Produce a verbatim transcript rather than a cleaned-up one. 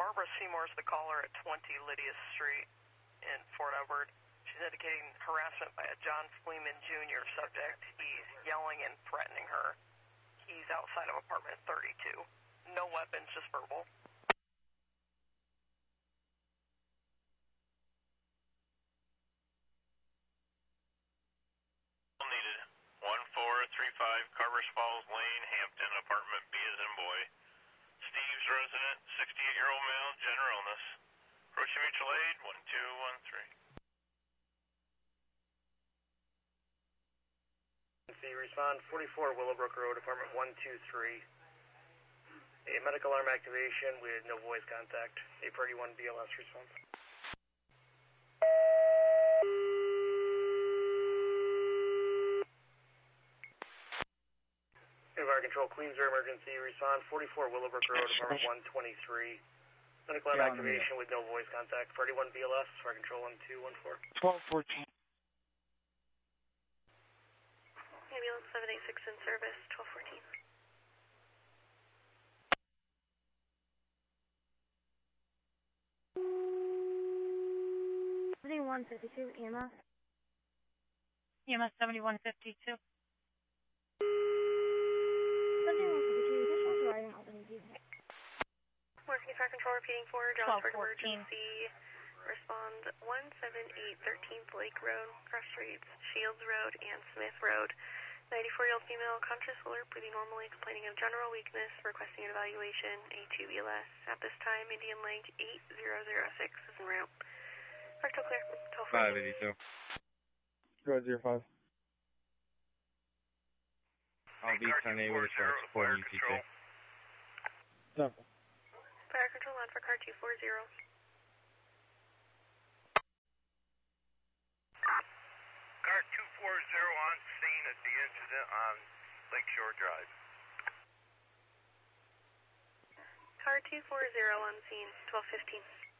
Barbara Seymour's the caller at twenty Lydia Street in Fort Edward. She's indicating harassment by a John Fleeman Junior subject. He's yelling and threatening her. He's outside of apartment thirty-two. No weapons, just verbal. Needed. one four three five Carvers Falls Lane, Hampton, apartment B as in boy. Steve's resident, sixty-eight-year-old male, general illness. Approaching mutual aid, one two one three. Respond forty-four Willowbrook Road, apartment one two three. A medical alarm activation with no voice contact. A priority one B L S response. Fire control, Queensboro emergency. Respond forty-four Willowbrook Road, apartment one twenty-three. Medical alarm activation with no voice contact. Priority one B L S. Fire control one two one four. twelve fourteen. Ambulance seven eight six in service, twelve fourteen. seventy-one fifty-two, E M S. E M S seventy-one fifty-two. seventy-one fifty-two, this one's riding Albany View. Morphine Fire Control repeating for Johnsford emergency. Respond one seven eight thirteenth Lake Road, Cross Streets, Shields Road, and Smith Road. ninety-four-year-old female, conscious, alert, breathing normally, complaining of general weakness, requesting an evaluation, A two B L S. At this time, Indian Lake eight zero zero six is en route. Rectal clear, twelve fourteen. five eighty-two. Go zero five. I'll be tornado for supporting U T K. Simple. Fire control on for car two four zero. Car two four zero on scene at the incident on Lakeshore Drive. Car two four zero on scene, twelve fifteen.